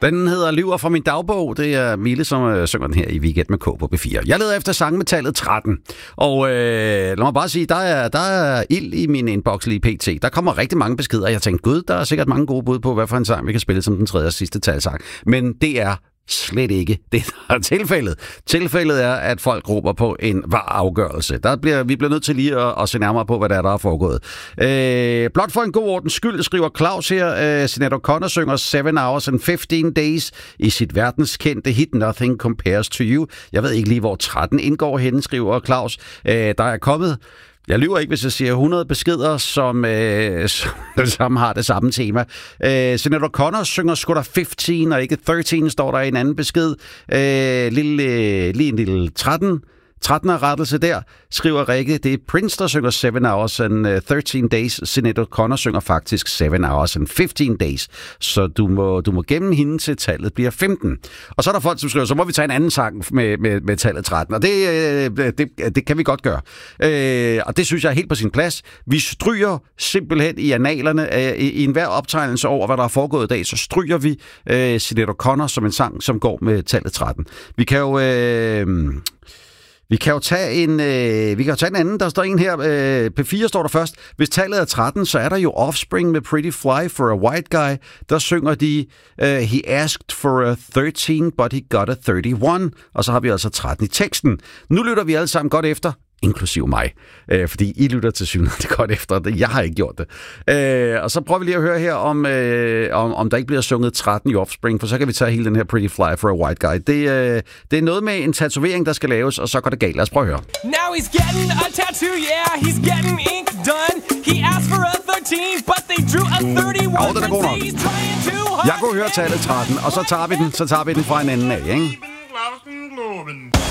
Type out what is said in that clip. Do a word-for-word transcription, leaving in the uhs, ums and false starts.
Den hedder Lyver fra min dagbog. Det er Mille, som øh, synger den her i Weekend med K på B fire. Jeg leder efter sange med tallet tretten. Og øh, lad mig bare sige, der er, der er ild i min inbox lige pt. Der kommer rigtig mange beskeder. Jeg tænkte, gud, der er sikkert mange gode bud på, hvad for en sang vi kan spille som den tredje og sidste talsang. Men det er slet ikke det, der er tilfældet. Tilfældet er, at folk råber på en var-afgørelse. Der bliver, vi bliver nødt til lige at, at se nærmere på, hvad der er, der er foregået. Øh, blot for en god ordens skyld, skriver Claus her. Øh, Sinead O'Connor synger seven hours and fifteen days i sit verdenskendte hit Nothing Compares to You. Jeg ved ikke lige, hvor tretten indgår henne, skriver Claus. Øh, der er kommet... Jeg lyver ikke, hvis jeg siger hundrede beskeder, som, øh, som har det samme tema. Øh, Sinead O'Connor synger sgu da femten, og ikke tretten, står der i en anden besked. Øh, lille, øh, lige en lille tretten. trettener rettelse der, skriver Rikke. Det er Prince, der synger seven hours and thirteen days. Sinead O'Connor synger faktisk seven hours and fifteen days. Så du må, du må gemme hende til tallet bliver femten. Og så er der folk, som skriver, så må vi tage en anden sang med, med, med tallet tretten. Og det, det, det kan vi godt gøre. Øh, og det synes jeg er helt på sin plads. Vi stryger simpelthen i analerne i, i enhver optegnelse over, hvad der er foregået i dag, så stryger vi øh, Sinead O'Connor som en sang, som går med tallet tretten. Vi kan jo... Øh, Vi kan jo tage en, øh, vi kan jo tage en anden. Der står en her. Øh, P fire står der først. Hvis tallet er tretten, så er der jo Offspring med Pretty Fly for a White Guy. Der synger de, uh, he asked for a thirteen, but he got a thirty-one. Og så har vi altså tretten i teksten. Nu lytter vi alle sammen godt efter. Inklusiv mig. Øh, fordi I lytter til syvende det godt efter. Jeg har ikke gjort det. Øh, og så prøver vi lige at høre her, om, øh, om, om der ikke bliver sunget tretten i Offspring, for så kan vi tage hele den her Pretty Fly for a White Guy. Det, øh, det er noget med en tatovering, der skal laves, og så går det galt. Lad os prøve at høre. Now he's getting a tattoo, yeah, he's getting ink done. He asked for a thirteen, but they drew a thirty-one. Oh, den er god nok. Jeg kunne høre tallet tretten, og så tager vi den, så tager vi den fra en enden af, ikke?